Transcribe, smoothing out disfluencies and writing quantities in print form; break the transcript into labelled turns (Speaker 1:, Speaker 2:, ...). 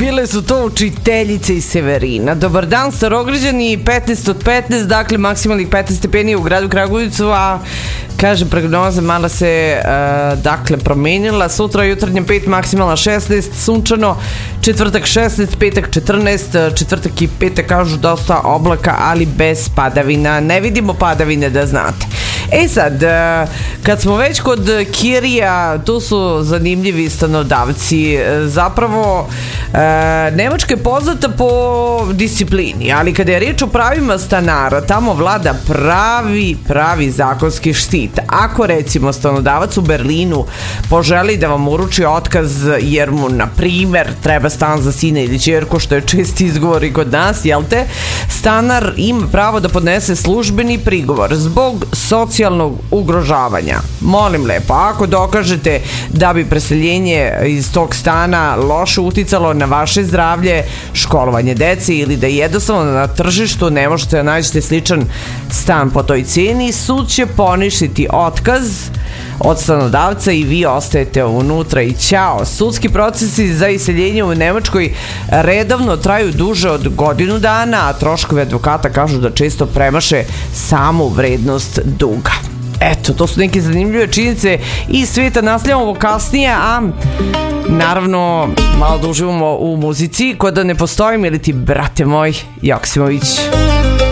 Speaker 1: Bile su to učiteljice iz Severina. Dobar dan, Starograđani, 15 od 15, dakle maksimalnih 15 stepeni u gradu Kragujevcu, a kaže prognoza mala se dakle promenila. Sutra jutarnje 5, maksimalna 16, sunčano, četvrtak 16, petak 14, četvrtak i petak kažu dosta oblaka, ali bez padavina. Ne vidimo padavine, da znate. E sad, kad smo već kod Kirija, tu su zanimljivi stanodavci. Zapravo, Nemačka je poznata po disciplini, ali kada je riječ o pravima stanara, tamo vlada pravi zakonski štit. Ako recimo stanodavac u Berlinu poželi da vam uruči otkaz jer mu, na primer, treba stan za sina ili ćerku, što je čest izgovor i kod nas, jel te, stanar ima pravo da podnese službeni prigovor zbog socijalnog ugrožavanja. Molim lepo, ako dokažete da bi preseljenje iz tog stana loše uticalo na vaše zdravlje, školovanje dece ili da jednostavno na tržištu ne možete da nađete sličan stan po toj cijeni, sud će poništiti otkaz od stanodavca i vi ostajete unutra i ćao. Sudski procesi za iseljenje u Nemačkoj redovno traju duže od godinu dana, a troškovi advokata kažu da često premaše samu vrednost duga. Eto, to su neke zanimljive činjenice iz svijeta. Nastavljamo kasnije, a naravno malo da uživamo u muzici. Ko da ne postojim ili ti, brate moj, Joksimović.